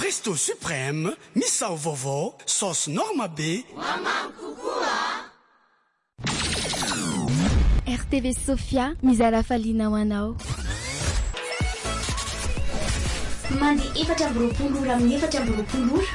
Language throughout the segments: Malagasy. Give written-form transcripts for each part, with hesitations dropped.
Resto Suprême, misao vaovao, sauce Norma B. RTV Sofia, mizara faliana ho anao. Mandeha 4 ora amin'ny 4 ora.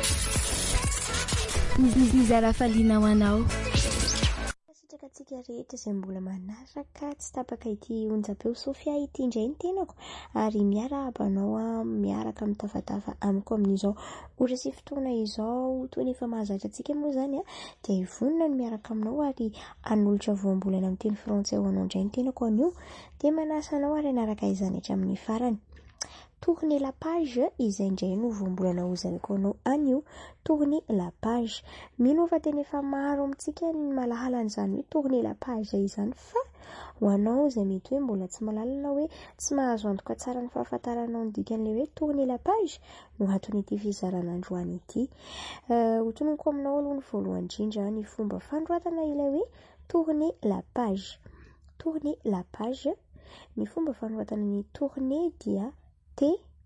Mizara faliana ho anao. Tsika rehetra izay mbola manaraka tsy tapaka ity onjapeo Sofia ity indray ny tenako ary miarahaba anao miaraka mitafatafa amiko amin'izao ora sy fotoana izao toy ny efa mahazatra antsika moa zany dia ivonina ny miaraka aminao ary hanolotra voambolana amin'ny teny frantsay ho anao indray ny tenako anio dia manasa anao ary anaraka izany hatramin'ny farany. Tournez la page izay indray no voambolana hozaniko anao anio. Tournez la page. Mino fa tena efa maro amintsika ny malahala an'izany hoe tournez la page izany fa ho anao izay mety hoe mbola tsy mahalala hoe tsy mahazo antoka tsara ny fahafantaranao ny dikan'ilay hoe tournez la page no haton'ity fizarana androany ity. Hotononiko aminao aloha ny voalohany indrindra ny fomba fanoratana ilay hoe tournez la page. Tournez la page. Ny fomba fanoratana ny tournez dia T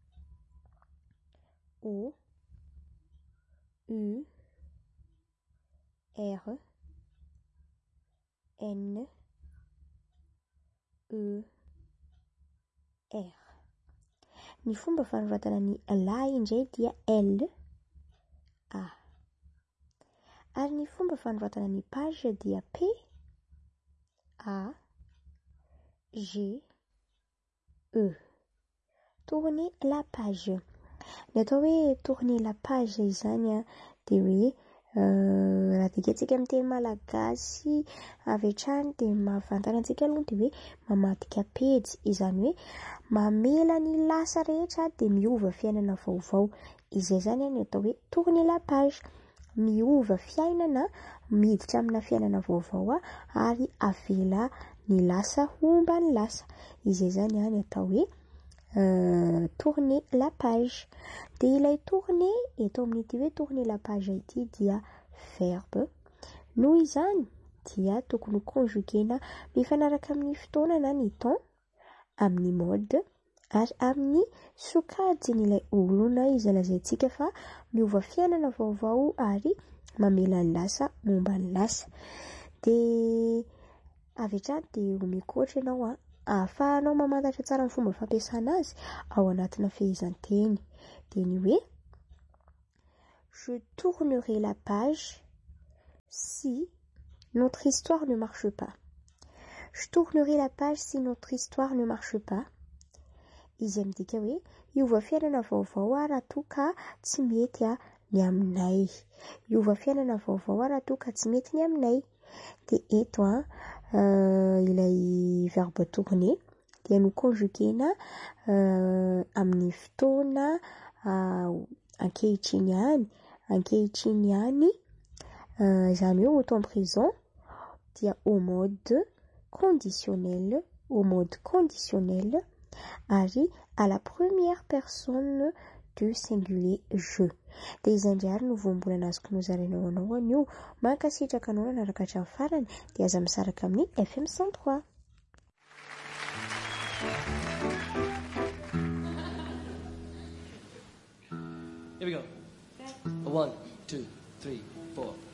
O U R N E R. Ny fomba fanoratana ny la indray dia L A. Ary ny fomba fanoratana ny page dia P A G E. Tournez la page. Ny atao hoe tournez la page izany dia hoe raha dikantsika amin'ny teny malagasy avy hatrany dia mahafantatra antsika aloha dia hoe mamadika pejy, izany hoe mamela ny lasa rehetra dia miova fiainana vaovao. Izay zany ny atao hoe tournez la page. Miova fiainana miditra amina fiainana vaovao ary avela ny lasa homba ny lasa. Izay zany ny atao hoe tourner la page. Dia ilay tourner eto amin'ity hoe tourner la page ity dia verbe. Noho izany dia tokony conjuguena mifanaraka amin'ny fotoana na ny temps, amin'ny mode ary amin'ny sokajin'ilay olona izay lazaintsika fa miova fiainana vaovao ary mamela ny lasa momba ny lasa. Dia avy hatrany dia mikoatra ianao ahafahanao mamantatra tsara ny fomba fampiasana azy ao anatina fehezanteny. Dia ny hoe je tournerai la page si notre histoire ne marche pas. Je tournerai la page si notre histoire ne marche pas. Izy midika hoe hiova fiainana vaovao raha toa ka tsy mety ny aminay. Hiova fiainana vaovao raha toa ka tsy mety ny aminay. Dia eto ilay verbe tourner dia no conjuguena amin'ny fotoana ankehitriny ihany. Izany hoe au temps présent dia au mode conditionnel, ary à la première personne du singulier je. Dia izay indray ary no voambolana azoko nozarainao anao anio. Mankasitraka anao nanaraka hatramin'ny farany dia aza misaraka amin'ny FM 103. Here we go. 1, 2, 3, 4.